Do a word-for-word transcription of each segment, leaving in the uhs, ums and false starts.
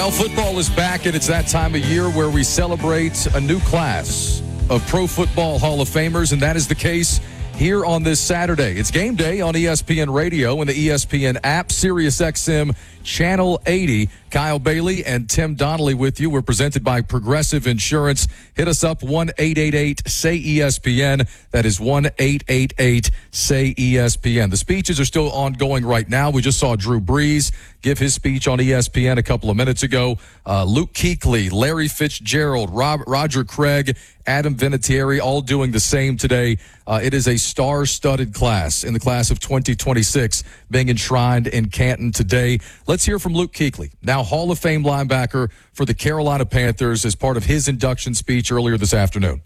Well, football is back, and it's that time of year where we celebrate a new class of Pro Football Hall of Famers, and that is the case here on this Saturday. It's game day on E S P N Radio and the E S P N app, Sirius X M Channel eighty. Kyle Bailey and Tim Donnelly with you. We're presented by Progressive Insurance. Hit us up, one eight eight eight S A Y E S P N. That is one eight eight eight S A Y E S P N. The speeches are still ongoing right now. We just saw Drew Brees give his speech on E S P N a couple of minutes ago. Uh, Luke Kuechly, Larry Fitzgerald, Rob, Roger Craig, Adam Vinatieri, all doing the same today. Uh, it is a star-studded class in the class of twenty twenty-six being enshrined in Canton today. Let's hear from Luke Kuechly, now Hall of Fame linebacker for the Carolina Panthers, as part of his induction speech earlier this afternoon.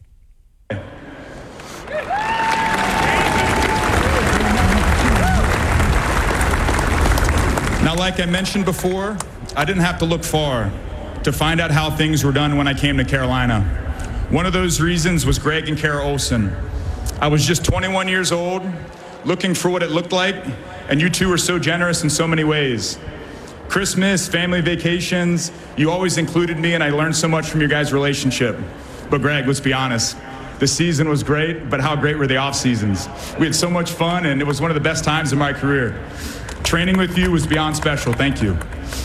Now, like I mentioned before, I didn't have to look far to find out how things were done when I came to Carolina. One of those reasons was Greg and Kara Olsen. I was just twenty-one years old, looking for what it looked like, and you two were so generous in so many ways. Christmas, family vacations, you always included me, and I learned so much from your guys' relationship. But Greg, let's be honest, the season was great, but how great were the off seasons? We had so much fun, and it was one of the best times in my career. Training with you was beyond special. Thank you.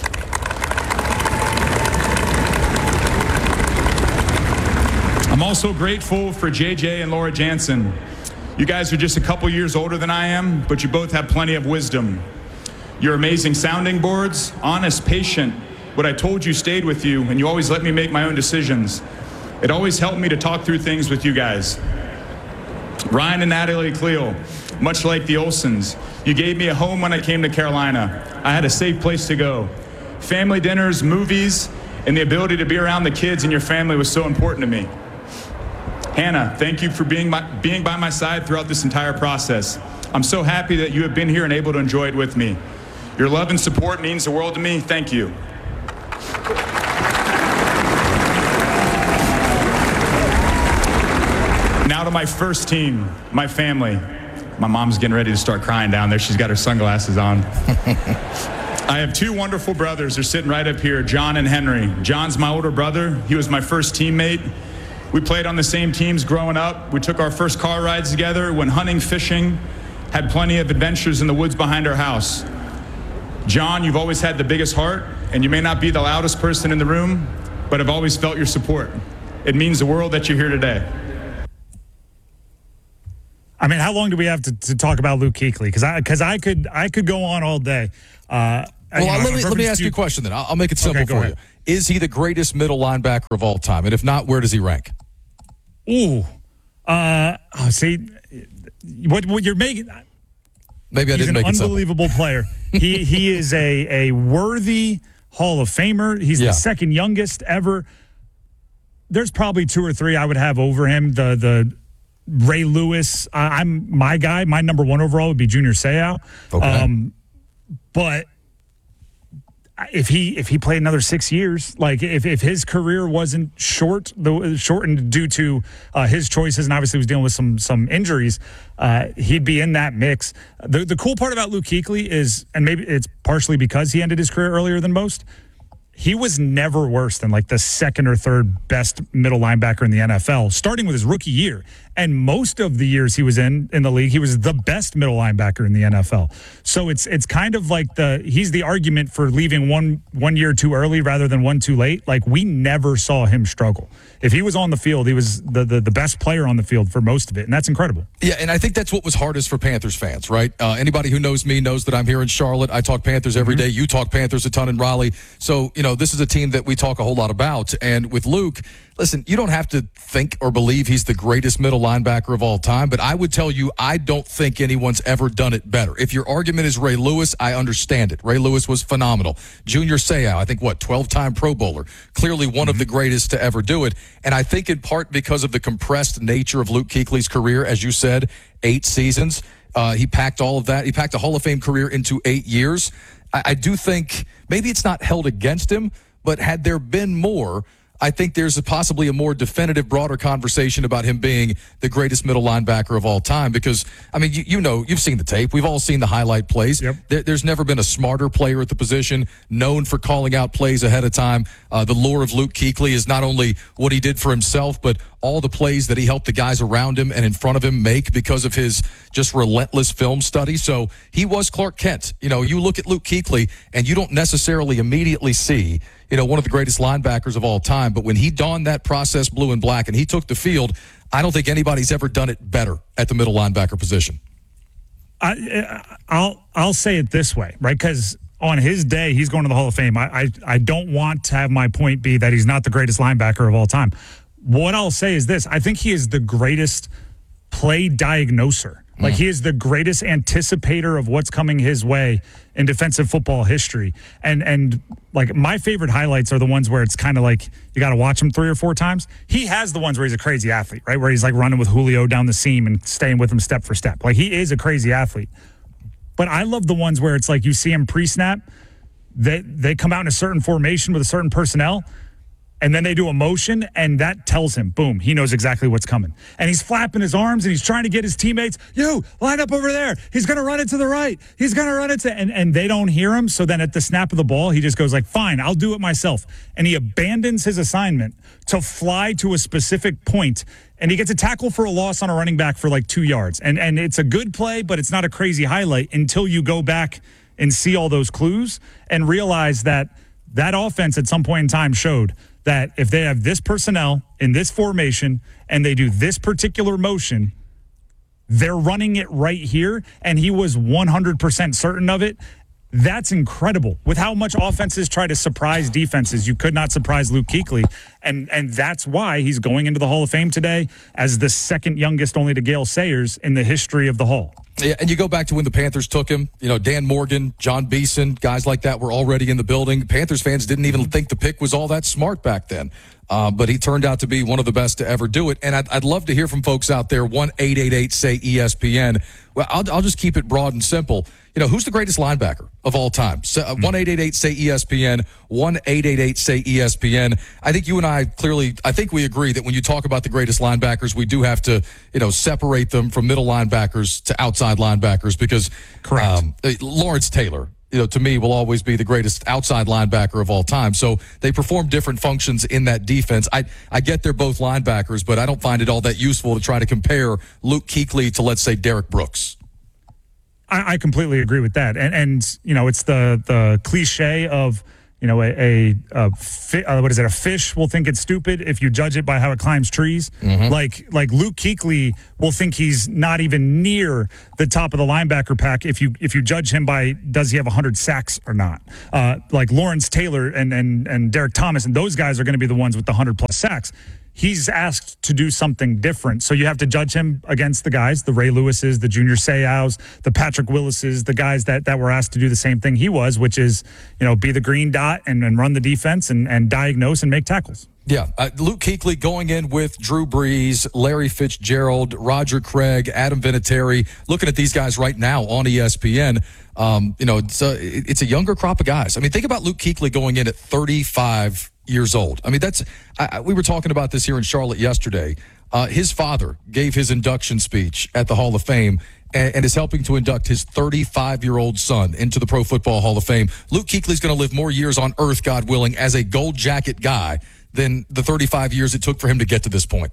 I'm also grateful for J J and Laura Jansen. You guys are just a couple years older than I am, but you both have plenty of wisdom. You're amazing sounding boards, honest, patient. What I told you stayed with you, and you always let me make my own decisions. It always helped me to talk through things with you guys. Ryan and Natalie Cleo, much like the Olsens, you gave me a home when I came to Carolina. I had a safe place to go. Family dinners, movies, and the ability to be around the kids and your family was so important to me. Hannah, thank you for being, my, being by my side throughout this entire process. I'm so happy that you have been here and able to enjoy it with me. Your love and support means the world to me. Thank you. Now to my first team, my family. My mom's getting ready to start crying down there. She's got her sunglasses on. I have two wonderful brothers. They're sitting right up here, John and Henry. John's my older brother. He was my first teammate. We played on the same teams growing up. We took our first car rides together, went hunting, fishing, had plenty of adventures in the woods behind our house. John, you've always had the biggest heart, and you may not be the loudest person in the room, but I've always felt your support. It means the world that you're here today. I mean, how long do we have to, to talk about Luke Kuechly? Because I, because I could, I could go on all day. Uh, well, you know, let me let me ask you a question. Then I'll, I'll make it simple okay, for ahead. you. Is he the greatest middle linebacker of all time? And if not, where does he rank? Ooh, uh, oh, see, what what you're making? Maybe I he's didn't an make it unbelievable simple. player. he he is a a worthy Hall of Famer. He's yeah. the second youngest ever. There's probably two or three I would have over him. The the Ray Lewis. Uh, I'm my guy. My number one overall would be Junior Seau. Okay. Um, but if he if he played another six years, like if, if his career wasn't short, the shortened due to uh, his choices, and obviously was dealing with some some injuries, uh, he'd be in that mix. The the cool part about Luke Kuechly is, and maybe it's partially because he ended his career earlier than most, he was never worse than like the second or third best middle linebacker in the N F L, starting with his rookie year. And most of the years he was in in the league, he was the best middle linebacker in the N F L. So it's it's kind of like the he's the argument for leaving one one year too early rather than one too late. Like, we never saw him struggle. If he was on the field, he was the, the, the best player on the field for most of it, and that's incredible. Yeah, and I think that's what was hardest for Panthers fans, right? Uh, anybody who knows me knows that I'm here in Charlotte. I talk Panthers every mm-hmm. day. You talk Panthers a ton in Raleigh. So, you know, this is a team that we talk a whole lot about. And with Luke, listen, you don't have to think or believe he's the greatest middle linebacker of all time, but I would tell you I don't think anyone's ever done it better. If your argument is Ray Lewis, I understand it. Ray Lewis was phenomenal. Junior Seau, I think, what, twelve-time Pro Bowler. Clearly one mm-hmm. of the greatest to ever do it. And I think in part because of the compressed nature of Luke Kuechly's career, as you said, eight seasons. Uh, he packed all of that. He packed a Hall of Fame career into eight years. I, I do think maybe it's not held against him, but had there been more, I think there's a possibly a more definitive, broader conversation about him being the greatest middle linebacker of all time. Because, I mean, you, you know, you've seen the tape. We've all seen the highlight plays. Yep. There, there's never been a smarter player at the position, known for calling out plays ahead of time. Uh, the lure of Luke Kuechly is not only what he did for himself, but all the plays that he helped the guys around him and in front of him make because of his just relentless film study. So he was Clark Kent. You know, you look at Luke Kuechly and you don't necessarily immediately see, you know, one of the greatest linebackers of all time. But when he donned that process blue and black and he took the field, I don't think anybody's ever done it better at the middle linebacker position. I, I'll I'll say it this way, right? Because on his day, he's going to the Hall of Fame. I, I I don't want to have my point be that he's not the greatest linebacker of all time. What I'll say is this. I think he is the greatest play diagnoser. Like, he is the greatest anticipator of what's coming his way in defensive football history. And, and like, my favorite highlights are the ones where it's kind of like you got to watch him three or four times. He has the ones where he's a crazy athlete, right? Where he's, like, running with Julio down the seam and staying with him step for step. Like, he is a crazy athlete. But I love the ones where it's like you see him pre-snap, they, they come out in a certain formation with a certain personnel, and then they do a motion, and that tells him, boom, he knows exactly what's coming. And he's flapping his arms, and he's trying to get his teammates, you, line up over there. He's going to run it to the right. He's going to run it to, and, and they don't hear him. So then at the snap of the ball, he just goes like, fine, I'll do it myself. And he abandons his assignment to fly to a specific point, and he gets a tackle for a loss on a running back for like two yards. And, and it's a good play, but it's not a crazy highlight until you go back and see all those clues and realize that that offense at some point in time showed that if they have this personnel in this formation and they do this particular motion, they're running it right here, and he was one hundred percent certain of it. That's incredible. With how much offenses try to surprise defenses, you could not surprise Luke Kuechly, and and that's why he's going into the Hall of Fame today as the second youngest only to Gale Sayers in the history of the Hall. Yeah, and you go back to when the Panthers took him, you know, Dan Morgan, John Beeson, guys like that were already in the building. Panthers fans didn't even think the pick was all that smart back then. Uh, but he turned out to be one of the best to ever do it. And I'd, I'd love to hear from folks out there, one eight eight eight say E S P N. Well, I'll, I'll just keep it broad and simple. You know, who's the greatest linebacker of all time? So, uh, one eight eight eight say E S P N, one eight eight eight say E S P N. I think you and I clearly, I think we agree that when you talk about the greatest linebackers, we do have to, you know, separate them from middle linebackers to outside linebackers because um, Lawrence Taylor, you know, to me, will always be the greatest outside linebacker of all time. So they perform different functions in that defense. I I get they're both linebackers, but I don't find it all that useful to try to compare Luke Kuechly to, let's say, Derek Brooks. I, I completely agree with that. And, and you know, it's the the cliche of, you know, a, a, a fi, uh, what is it? A fish will think it's stupid if you judge it by how it climbs trees. Mm-hmm. Like like Luke Kuechly will think he's not even near the top of the linebacker pack if you if you judge him by does he have one hundred sacks or not. Uh, like Lawrence Taylor and and and Derek Thomas and those guys are going to be the ones with the one hundred plus sacks. He's asked to do something different. So you have to judge him against the guys, the Ray Lewises, the Junior Seaus, the Patrick Willises, the guys that, that were asked to do the same thing he was, which is, you know, be the green dot and, and run the defense and, and diagnose and make tackles. Yeah, uh, Luke Kuechly going in with Drew Brees, Larry Fitzgerald, Roger Craig, Adam Vinatieri. Looking at these guys right now on E S P N, um, you know, it's a, it's a younger crop of guys. I mean, think about Luke Kuechly going in at thirty-five years old. I mean, that's I, we were talking about this here in Charlotte yesterday. Uh, his father gave his induction speech at the Hall of Fame and, and is helping to induct his thirty-five-year-old son into the Pro Football Hall of Fame. Luke Kuechly's going to live more years on earth, God willing, as a gold jacket guy than the thirty-five years it took for him to get to this point.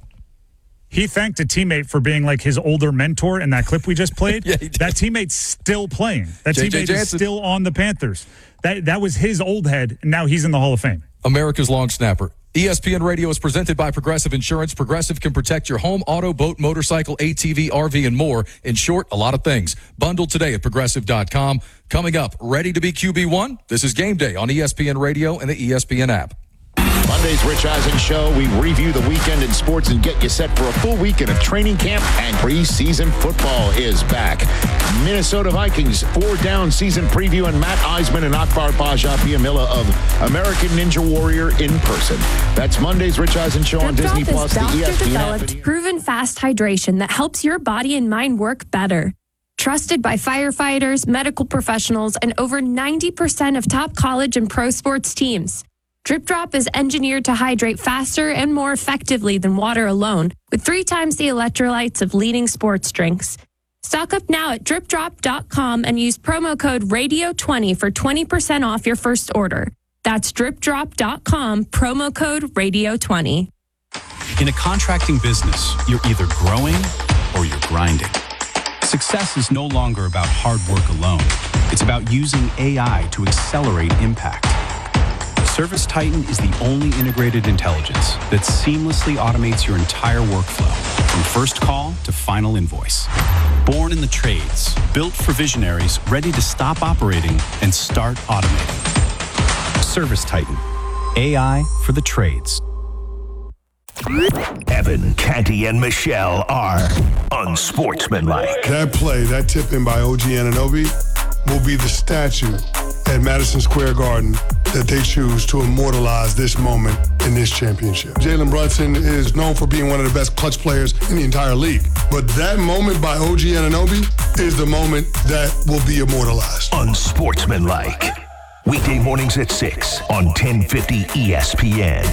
He thanked a teammate for being like his older mentor in that clip we just played. Yeah, that teammate's still playing. That J J teammate Jansen. is still on the Panthers. That that was his old head, and now he's in the Hall of Fame. America's long snapper. E S P N Radio is presented by Progressive Insurance. Progressive can protect your home, auto, boat, motorcycle, A T V, R V, and more. In short, a lot of things. Bundle today at progressive dot com. Coming up, ready to be Q B one? This is Game Day on E S P N Radio and the E S P N app. Monday's Rich Eisen Show. We review the weekend in sports and get you set for a full weekend of training camp, and preseason football is back. Minnesota Vikings four-down season preview, and Matt Eisman and Akbar Baja Biamila of American Ninja Warrior in person. That's Monday's Rich Eisen Show on Disney Plus, the E S P N app. Doctor-developed, proven fast hydration that helps your body and mind work better. Trusted by firefighters, medical professionals, and over ninety percent of top college and pro sports teams. Drip Drop is engineered to hydrate faster and more effectively than water alone, with three times the electrolytes of leading sports drinks. Stock up now at drip drop dot com and use promo code radio twenty for twenty percent off your first order. That's drip drop dot com, promo code radio twenty. In a contracting business, you're either growing or you're grinding. Success is no longer about hard work alone. It's about using A I to accelerate impact. ServiceTitan is the only integrated intelligence that seamlessly automates your entire workflow, from first call to final invoice. Born in the trades, built for visionaries ready to stop operating and start automating. ServiceTitan, A I for the trades. Evan, Canty, and Michelle are unsportsmanlike. That play, that tip in by O G Anunoby, will be the statue at Madison Square Garden that they choose to immortalize this moment in this championship. Jalen Brunson is known for being one of the best clutch players in the entire league. But that moment by O G Anunoby is the moment that will be immortalized. Unsportsmanlike. Weekday mornings at six on ten fifty E S P N.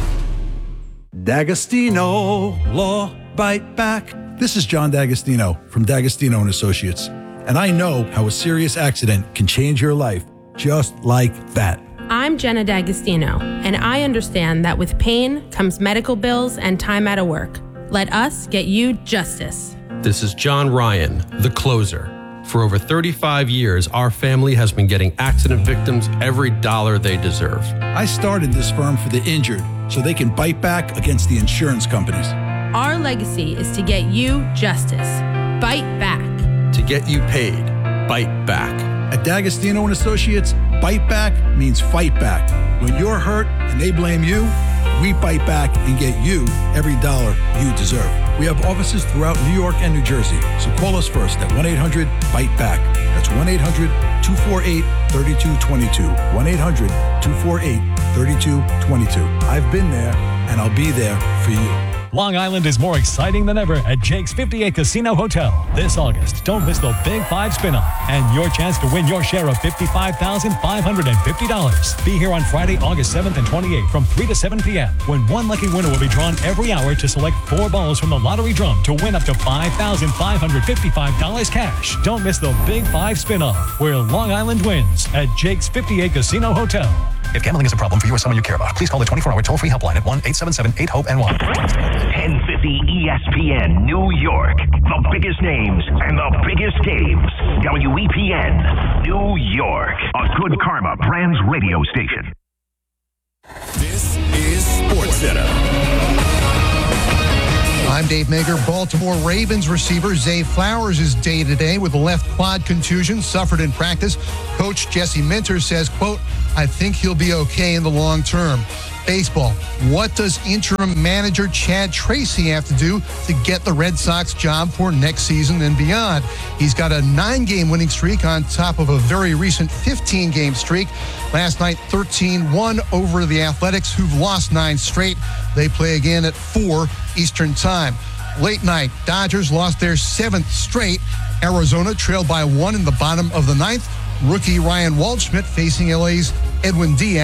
D'Agostino, Law Bite Back. This is John D'Agostino from D'Agostino and Associates, and I know how a serious accident can change your life just like that. I'm Jenna D'Agostino, and I understand that with pain comes medical bills and time out of work. Let us get you justice. This is John Ryan, the closer. For over thirty-five years, our family has been getting accident victims every dollar they deserve. I started this firm for the injured so they can bite back against the insurance companies. Our legacy is to get you justice. Bite back. To get you paid. Bite back. At D'Agostino and Associates, bite back means fight back. When you're hurt and they blame you, we bite back and get you every dollar you deserve. We have offices throughout New York and New Jersey, so call us first at one eight hundred bite back. That's one eight hundred two four eight three two two two. one eight hundred two four eight three two two two. I've been there, and I'll be there for you. Long Island is more exciting than ever at Jake's fifty-eight Casino Hotel. This August, don't miss the Big Five Spin-Off and your chance to win your share of fifty-five thousand five hundred fifty dollars. Be here on Friday, August seventh and twenty-eighth from three to seven p.m. when one lucky winner will be drawn every hour to select four balls from the lottery drum to win up to five thousand five hundred fifty-five dollars cash. Don't miss the Big Five Spin-Off, where Long Island wins at Jake's fifty-eight Casino Hotel. If gambling is a problem for you or someone you care about, please call the twenty-four hour toll-free helpline at one eight seven seven eight hope N Y. ten fifty E S P N New York. The biggest names and the biggest games. W E P N New York. A Good Karma Brands radio station. This is SportsCenter. I'm Dave Mager. Baltimore Ravens receiver Zay Flowers is day-to-day with a left quad contusion suffered in practice. Coach Jesse Minter says, quote, I think he'll be okay in the long term. Baseball. What does interim manager Chad Tracy have to do to get the Red Sox job for next season and beyond? He's got a nine-game winning streak on top of a very recent fifteen-game streak. Last night, thirteen one over the Athletics, who've lost nine straight. They play again at four Eastern Time. Late night, Dodgers lost their seventh straight. Arizona trailed by one in the bottom of the ninth. Rookie Ryan Waldschmidt facing L A's Edwin Diaz.